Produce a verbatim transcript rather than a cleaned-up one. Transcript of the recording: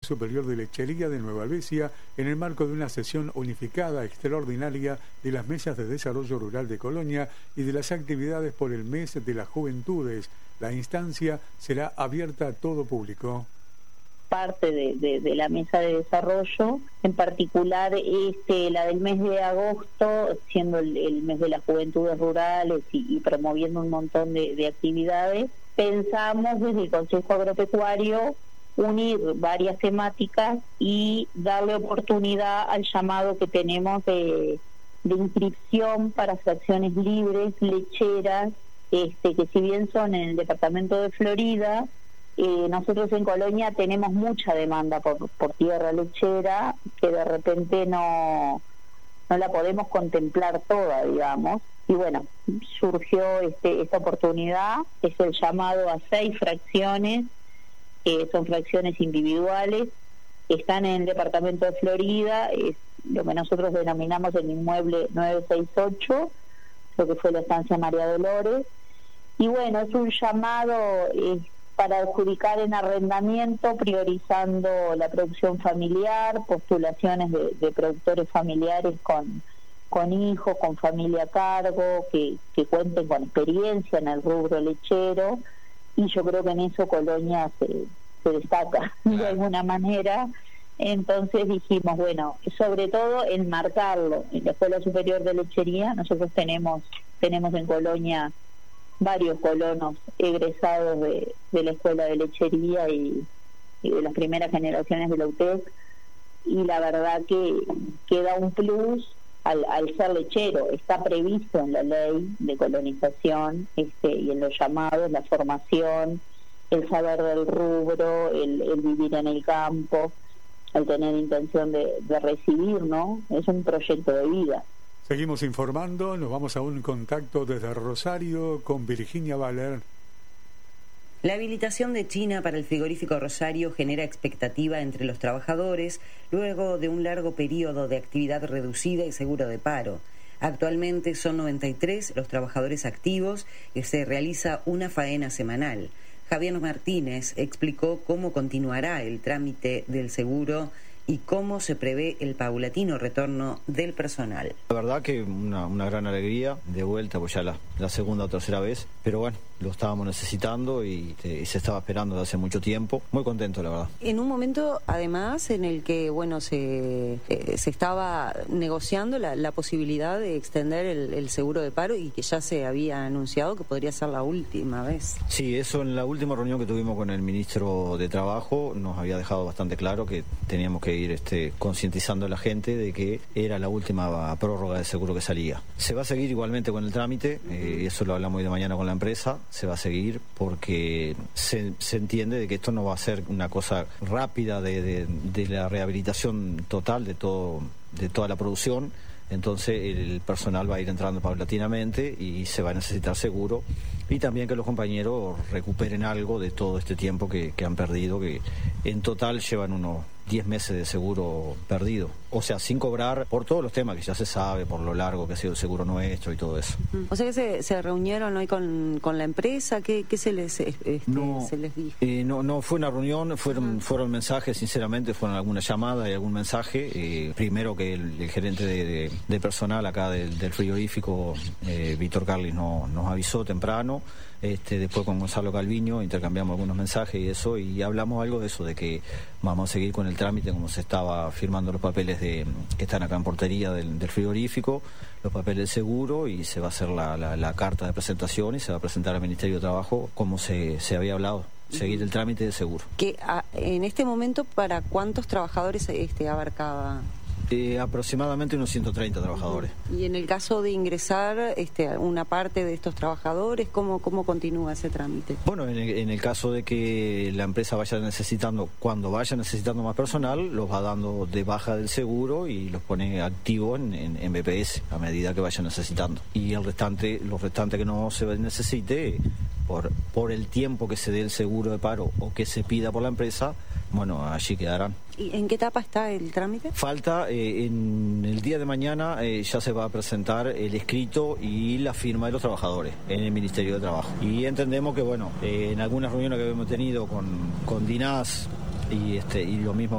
Superior de Lechería de Nueva Albesia en el marco de una sesión unificada extraordinaria de las mesas de desarrollo rural de Colonia y de las actividades por el mes de las juventudes. La instancia será abierta a todo público. Parte de, de, de la mesa de desarrollo, en particular este, la del mes de agosto, siendo el, el mes de las juventudes rurales y, y promoviendo un montón de, de actividades, pensamos desde el Consejo Agropecuario unir varias temáticas y darle oportunidad al llamado que tenemos de, de inscripción para fracciones libres, lecheras, este, que si bien son en el departamento de Florida, Eh, nosotros en Colonia tenemos mucha demanda por, por tierra lechera que de repente no, no la podemos contemplar toda, digamos. Y bueno, surgió este, esta oportunidad, es el llamado a seis fracciones, que son fracciones individuales, están en el departamento de Florida, es lo que nosotros denominamos el inmueble nueve seis ocho, lo que fue la estancia María Dolores. Y bueno, es un llamado Eh, para adjudicar en arrendamiento, priorizando la producción familiar, postulaciones de, de productores familiares con, con hijos, con familia a cargo, que, que cuenten con experiencia en el rubro lechero, y yo creo que en eso Colonia se, se destaca de alguna manera. Entonces dijimos, bueno, sobre todo enmarcarlo en la Escuela Superior de Lechería. Nosotros tenemos, tenemos en Colonia varios colonos egresados de, de la Escuela de Lechería y, y de las primeras generaciones de la U T E C, y la verdad que, que da un plus al, al ser lechero. Está previsto en la ley de colonización este, y en los llamados, la formación, el saber del rubro, el, el vivir en el campo, el tener intención de, de recibir, ¿no? Es un proyecto de vida. Seguimos informando, nos vamos a un contacto desde Rosario con Virginia Valer. La habilitación de China para el frigorífico Rosario genera expectativa entre los trabajadores luego de un largo periodo de actividad reducida y seguro de paro. Actualmente son noventa y tres los trabajadores activos y se realiza una faena semanal. Javier Martínez explicó cómo continuará el trámite del seguro y cómo se prevé el paulatino retorno del personal. La verdad que una, una gran alegría de vuelta, pues ya la, la segunda o tercera vez, pero bueno, lo estábamos necesitando y, y se estaba esperando desde hace mucho tiempo. Muy contento, la verdad. En un momento, además, en el que bueno se, eh, se estaba negociando la, la posibilidad de extender el, el seguro de paro y que ya se había anunciado que podría ser la última vez. Sí, eso en la última reunión que tuvimos con el ministro de Trabajo nos había dejado bastante claro que teníamos que ir este, concientizando a la gente de que era la última prórroga de seguro que salía. Se va a seguir igualmente con el trámite, eh, eso lo hablamos hoy de mañana con la empresa, se va a seguir porque se, se entiende de que esto no va a ser una cosa rápida de, de, de la rehabilitación total de todo, de toda la producción. Entonces el personal va a ir entrando paulatinamente y se va a necesitar seguro, y también que los compañeros recuperen algo de todo este tiempo que, que han perdido, que en total llevan unos diez meses de seguro perdido, o sea, sin cobrar por todos los temas que ya se sabe, por lo largo que ha sido el seguro nuestro y todo eso. O sea que se, se reunieron hoy con, con la empresa, ¿qué, qué se les este, no, se les dijo? Eh, no, no fue una reunión, fueron, uh-huh. fueron mensajes, sinceramente, fueron alguna llamada y algún mensaje. Eh, primero que el, el gerente de, de, de personal acá del, del frigorífico, eh, Víctor Carlis, no, nos avisó temprano. Este, después con Gonzalo Calviño intercambiamos algunos mensajes y eso, y hablamos algo de eso, de que vamos a seguir con el trámite como se estaba firmando los papeles de que están acá en portería del, del frigorífico, los papeles del seguro, y se va a hacer la, la, la carta de presentación y se va a presentar al Ministerio de Trabajo como se, se había hablado, seguir el trámite de seguro. Que a, en este momento, ¿para cuántos trabajadores este abarcaba? Eh, aproximadamente unos ciento treinta trabajadores. Y en el caso de ingresar este, una parte de estos trabajadores, ¿cómo, cómo continúa ese trámite? Bueno, en el, en el caso de que la empresa vaya necesitando, cuando vaya necesitando más personal, los va dando de baja del seguro y los pone activos en, en, en B P S a medida que vaya necesitando. Y el restante, los restantes que no se necesite, por, por el tiempo que se dé el seguro de paro o que se pida por la empresa, bueno, allí quedarán. ¿Y en qué etapa está el trámite? Falta, eh, en el día de mañana eh, ya se va a presentar el escrito y la firma de los trabajadores en el Ministerio de Trabajo. Y entendemos que, bueno, eh, en algunas reuniones que hemos tenido con, con DINAS y, este, y lo mismo